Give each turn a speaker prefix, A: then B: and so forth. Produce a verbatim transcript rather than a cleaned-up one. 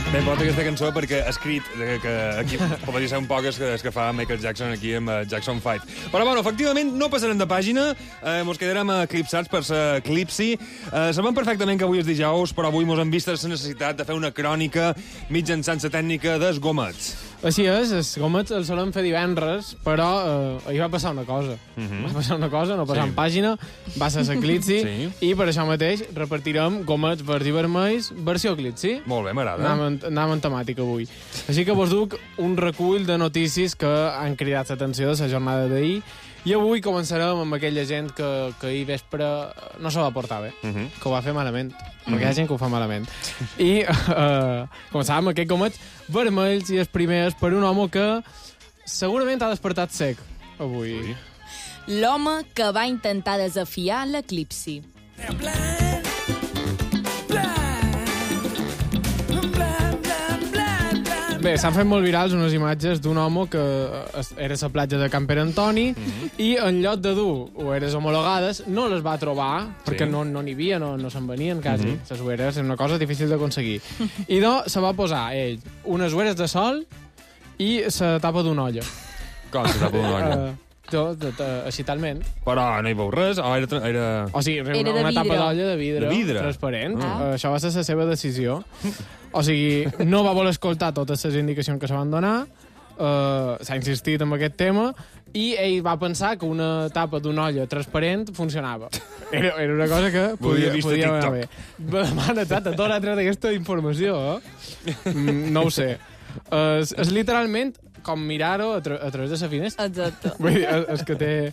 A: Ben porta aquesta cançó perquè ha escrit que, que aquí podria ser un poc el que, el que fa Michael Jackson aquí amb uh, Jackson five. Però, bueno, efectivament, no passarem de pàgina, eh, mos quedarem eclipsats per la eclipsi. Eh, sabem perfectament que avui és dijous, però avui mos hem vist la necessitat de fer una crònica mitjançant la tècnica dels gomets.
B: Així és, els gomets els solem fer divendres, però eh, ahir va passar una cosa. Uh -huh. Va passar una cosa, no passant sí. pàgina, va ser l'eclipsi, sí. i per això mateix repartirem gomets verds i vermells versió eclipsi.
A: Molt bé, m'agrada.
B: Anem, anem en temàtica avui. Així que vos duc un recull de notícies que han cridat l'atenció de la jornada d'ahir, i avui començarem amb aquella gent que, que ahir vespre no se va portar bé, uh -huh. que ho va fer malament, uh -huh. perquè hi ha gent que ho fa malament. I uh, començàvem amb aquests gomets vermells, i els primers per un home que segurament ha despertat sec avui.
C: L'home que va intentar desafiar l'eclipsi.
B: Bé, s'han fet molt virals unes imatges d'un home que era a la platja de Can Pere Antoni, mm-hmm. i en lloc de dur ueres homologades no les va trobar, perquè sí. no n'hi no havia, no, no se'n venien quasi. Mm-hmm. Les ueres és una cosa difícil d'aconseguir. I doncs se va posar ell unes ueres de sol i la tapa d'una olla.
A: Com la tapa d'una olla?
B: Uh, tot, tot, uh, així talment.
A: Però no hi veu res? O era... era...
B: O sigui, una,
C: era
B: una tapa d'olla de vidre,
A: de vidre.
B: transparent. Ah. Uh, això va ser la seva decisió. O sigui, no va voler escoltar totes les indicacions que se van donar, uh, s'ha insistit en aquest tema, i ell va pensar que una tapa d'una olla transparent funcionava. Era, era una cosa que podia, podia anar bé. M'han estat a tot l'altre d'aquesta informació, eh? Mm, no ho sé. Uh, és, és literalment com mirar-ho a, tra a través de la finestra.
C: Exacte.
B: Vull dir, és, és que té,